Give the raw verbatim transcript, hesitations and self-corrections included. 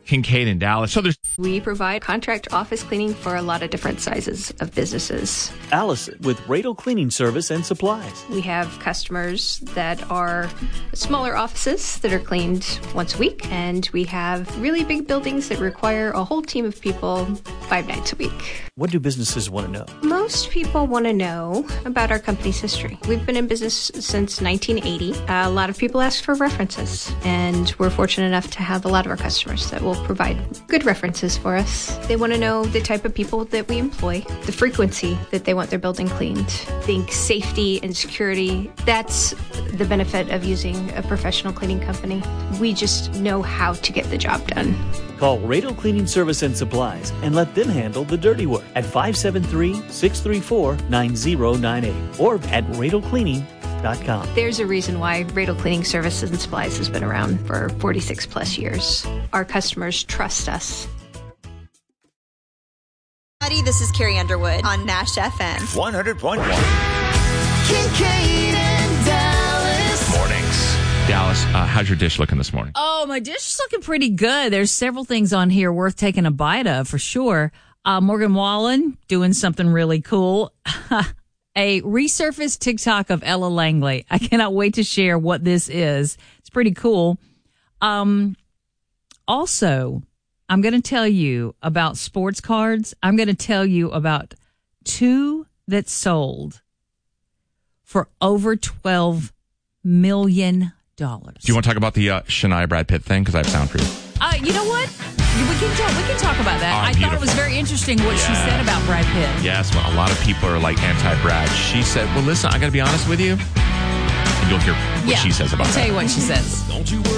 Kincaid in Dallas. So there's We provide contract office cleaning for a lot of different sizes of businesses. Allison with Radel Cleaning Service and Supplies. We have customers that are smaller offices that are cleaned once a week, and we have really big buildings that require a whole team of people five nights a week. What do businesses want to know? Most people want to know about our company's history. We've been in business since nineteen eighty. Uh, a lot of people ask for references, and we're fortunate enough to have a lot of our customers that will provide good references for us. They want to know the type of people that we employ, the frequency that they want their building cleaned. Think safety and security. That's the benefit of using a professional cleaning company. We just know how to get the job done. Call Radel Cleaning Service and Supplies and let them handle the dirty work at five seven three, six three four, nine zero nine eight or at radel cleaning dot com. There's a reason why Radel Cleaning Services and Supplies has been around for forty-six plus years. Our customers trust us. This is Carrie Underwood on Nash F M. one hundred point one. Kincaid and Dallas. mornings. Dallas, uh, how's your dish looking this morning? Oh, my dish is looking pretty good. There's several things on here worth taking a bite of for sure. Uh, Morgan Wallen doing something really cool. A resurfaced TikTok of Ella Langley. I cannot wait to share what this is. It's pretty cool. Um, also, I'm going to tell you about sports cards. I'm going to tell you about two that sold for over twelve million dollars. Do you want to talk about the uh, Shania Brad Pitt thing? Because I have sound for you. Uh, you know what? We can talk, we can talk about that. Oh, I beautiful. thought it was very interesting what Yeah. she said about Brad Pitt. Yes, well, a lot of people are like anti-Brad. She said, well, listen, I got to be honest with you. And you'll hear what Yeah. she says about I'll that. tell you what she says. Don't you worry.